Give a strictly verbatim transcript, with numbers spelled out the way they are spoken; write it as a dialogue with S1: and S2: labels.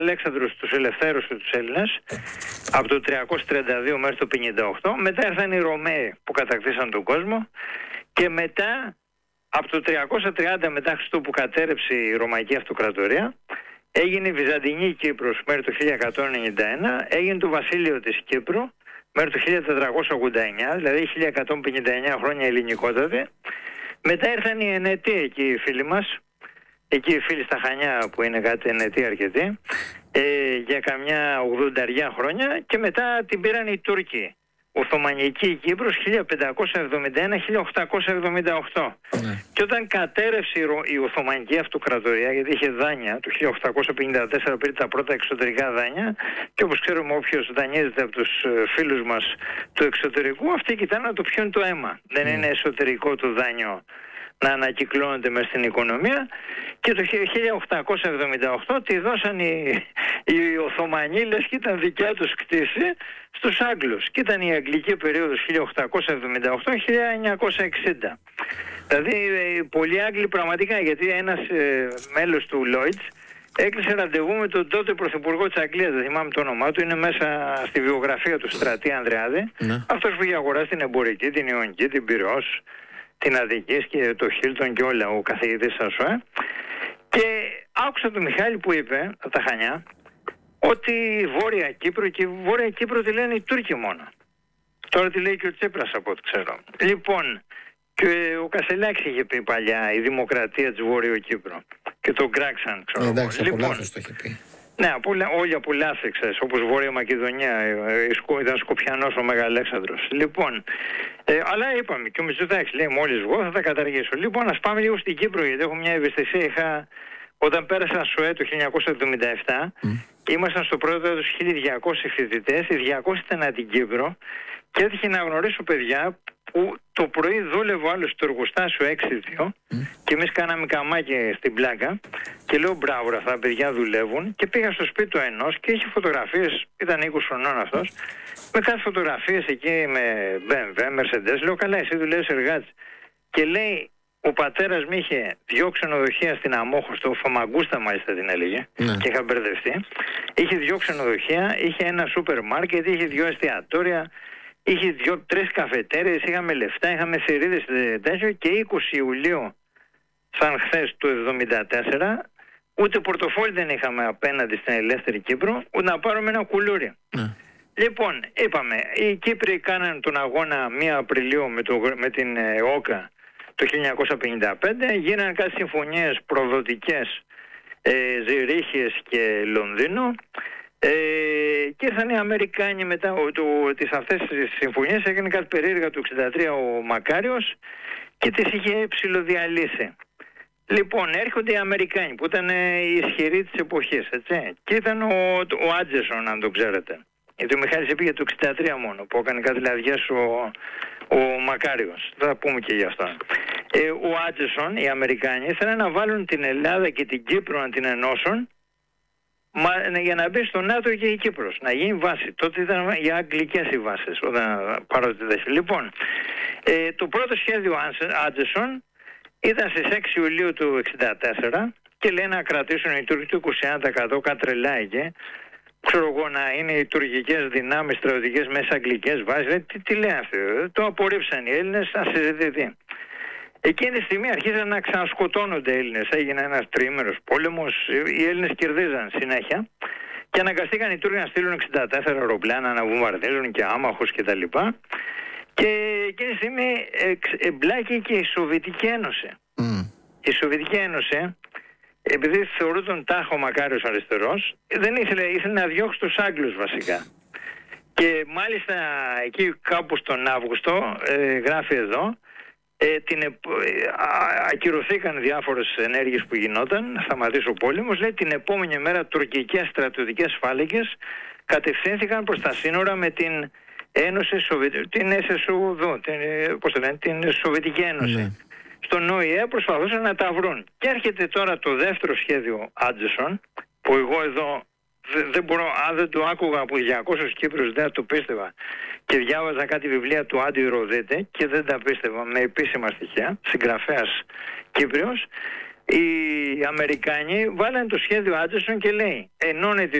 S1: Αλέξανδρος τους ελευθέρωσε τους Έλληνες από το τριακόσια τριάντα δύο μέχρι το πενήντα οκτώ. Μετά ήρθαν οι Ρωμαίοι που κατακτήσαν τον κόσμο και μετά από το τριακόσια τριάντα μετά Χριστού που κατέρευσε η Ρωμαϊκή Αυτοκρατορία έγινε η Βυζαντινή Κύπρος μέχρι το χίλια εκατόν ενενήντα ένα, έγινε το Βασίλειο της Κύπρου μέχρι το χίλια τετρακόσια ογδόντα εννιά, δηλαδή χίλια εκατόν πενήντα εννιά χρόνια ελληνικότατη. Μετά ήρθαν οι Ενετοί εκεί οι φίλοι μας, εκεί οι φίλοι στα Χανιά που είναι κάτι Ενετοί αρκετοί, ε, για καμιά ογδόντα χρόνια και μετά την πήραν οι Τούρκοι. Οθωμανική Κύπρος χίλια πεντακόσια εβδομήντα ένα με χίλια οκτακόσια εβδομήντα οκτώ. Ναι. Και όταν κατέρευσε η Οθωμανική Αυτοκρατορία, γιατί είχε δάνεια, το χίλια οκτακόσια πενήντα τέσσερα πήρε τα πρώτα εξωτερικά δάνεια, και όπως ξέρουμε, όποιος δανείζεται από τους φίλους μας του εξωτερικού, αυτοί κοιτάνε να το πιούν το αίμα. Mm. Δεν είναι εσωτερικό το δάνειο να ανακυκλώνεται μέσα στην οικονομία. Και το χίλια οκτακόσια εβδομήντα οκτώ τη δώσαν οι, οι Οθωμανοί, λες και ήταν δικιά τους κτήση, στους Άγγλους. Και ήταν η αγγλική περίοδος χίλια οκτακόσια εβδομήντα οκτώ με χίλια εννιακόσια εξήντα. Δηλαδή πολλοί Άγγλοι πραγματικά, γιατί ένας ε, μέλος του Lloyds έκλεισε ραντεβού με τον τότε πρωθυπουργό της Αγγλίας, δεν θυμάμαι το όνομά του, είναι μέσα στη βιογραφία του Στρατή Ανδρεάδη. Ναι. Αυτός που είχε αγοράσει την Εμπορική, την Ιωνική, την Πειραιώς, την Αδικής και το Χίλτον και όλα, ο καθηγητής ΑΣΟΕ. Και άκουσα τον Μιχάλη που είπε από τα Χανιά ότι η Βόρεια Κύπρο, και η Βόρεια Κύπρο τη λένε οι Τούρκοι μόνο. Τώρα τη λέει και ο Τσίπρας από ό,τι ξέρω. Λοιπόν, και ο Κασελάκης είχε πει παλιά η δημοκρατία της Βόρειο Κύπρο και τον κράξαν, ξέρω.
S2: Εντάξει,
S1: λοιπόν,
S2: από λάθος το είχε πει.
S1: Ναι, όλοι από λάθη, ξέρεις, όπως Βόρεια Μακεδονία, ήταν Σκοπιανός ο Μεγαλέξανδρος. Λοιπόν, ε, αλλά είπαμε και ο Μητσοτάκης λέει μόλις βγω θα τα καταργήσω. Λοιπόν, ας πάμε λίγο στην Κύπρο, γιατί έχω μια ευαισθησία. Είχα, όταν πέρασα ΣΟΕ το χίλια εννιακόσια εβδομήντα επτά, mm. ήμασταν στο πρώτο έτος χίλια διακόσιοι φοιτητές, οι διακόσιοι ήταν από την Κύπρο και έτυχε να γνωρίσω παιδιά που το πρωί δούλευε ο άλλος στο εργοστάσιο έξι δύο mm. και εμείς κάναμε καμάκι στην πλάκα και λέω μπράβο, αυτά τα παιδιά δουλεύουν, και πήγα στο σπίτι του ενός και είχε φωτογραφίες, ήταν είκοσι χρονών αυτός, με κάτι φωτογραφίες εκεί με μπι εμ ντάμπλιου, Mercedes. Λέω καλά, εσύ δουλεύεις εργάτης? Και λέει ο πατέρας μου είχε δυο ξενοδοχεία στην Αμόχωστο, Φαμαγκούστα μάλιστα την έλεγε, mm. και είχα μπερδευτεί. Είχε δυο ξενοδοχεία, είχε ένα σούπερ μάρκετ, είχε δυο εστιατόρια, είχε δυο-τρεις καφετέρειες, είχαμε λεφτά, είχαμε θηρίδες τέτοιο, και είκοσι Ιουλίου, σαν χθες του εβδομήντα τέσσερα, ούτε πορτοφόλι δεν είχαμε απέναντι στην ελεύθερη Κύπρο, ούτε να πάρουμε ένα κουλούρι. Mm. Λοιπόν, είπαμε, οι Κύπροι κάνανε τον αγώνα πρώτη Απριλίου με, το, με την ε, ΟΚΑ το χίλια εννιακόσια πενήντα πέντε, γίνανε κάτι συμφωνίες προδοτικές, ε, Ζηρίχιες και Λονδίνο. Ε, και ήρθαν οι Αμερικάνοι μετά το, τις αυτές τις συμφωνίες, έγινε κάτι περίεργα το εξήντα τρία ο Μακάριος και τις είχε ψιλοδιαλύσει. Λοιπόν, έρχονται οι Αμερικάνοι που ήταν οι ισχυροί της εποχής, έτσι, και ήταν ο, ο Άντζεσον, αν το ξέρετε, γιατί ο Μιχάλης πήγε το εξήντα τρία μόνο που έκανε κάτι λαδιές ο, ο Μακάριος, θα πούμε και γι' αυτό. Ε, ο Άντζεσον, οι Αμερικάνοι ήθελαν να βάλουν την Ελλάδα και την Κύπρο να την ενώσουν, Μα, για να μπει στο ΝΑΤΟ και η Κύπρος, να γίνει βάση. Τότε ήταν οι αγγλικές οι βάσεις, όταν παρότι δεν. Λοιπόν, ε, το πρώτο σχέδιο Άντζεσον ήταν στις έξι Ιουλίου του εξήντα τέσσερα και λέει να κρατήσουν οι Τούρκοι το είκοσι ένα τοις εκατό, κάτι τρελάγε. Ξέρω εγώ, να είναι οι τουρκικές δυνάμεις στρατιωτικές μέσα αγγλικές βάσεις. Τι, τι λέει αυτό? Το απορρίψαν οι Έλληνες, να συζητηθεί. Εκείνη τη στιγμή αρχίζαν να ξανασκοτώνονται οι Έλληνες. Έγινε ένας τριήμερος πόλεμος. Οι Έλληνες κερδίζαν συνέχεια και αναγκαστήκαν οι Τούρκοι να στείλουν εξήντα τέσσερα αεροπλάνα να βομβαρδίζουν και άμαχους κτλ. Και εκείνη τη στιγμή εμπλάκηκε και η Σοβιετική Ένωση. Mm. Η Σοβιετική Ένωση, επειδή θεωρούνταν τάχο Μακάριος αριστερός, δεν ήθελε, ήθελε να διώξει τους Άγγλους βασικά. Και μάλιστα εκεί κάπου στον Αύγουστο, ε, γράφει εδώ, Ε, την, ε, ακυρωθήκαν διάφορες ενέργειες που γινόταν, να σταματήσει ο πόλεμος. Λέει την επόμενη μέρα τουρκικές στρατιωτικές φάλεγγες κατευθύνθηκαν προς τα σύνορα με την Ένωση Σοβιετική, την ες ες ο εδώ, την, πώς το λένε, την Σοβιετική Ένωση. Ναι. Στον Ο Ε Ε προσπαθούσαν να τα βρουν. Και έρχεται τώρα το δεύτερο σχέδιο Άντζεσον, που εγώ εδώ δεν μπορώ, αν δεν το άκουγα από διακόσιους Κύπρους δεν το πίστευα, και διάβαζα κάτι βιβλία του Άντιου Ροδίτη και δεν τα πίστευα με επίσημα στοιχεία, συγγραφέας Κύπριος. οι Αμερικάνοι βάλανε το σχέδιο Άντζεσον και λέει ενώνεται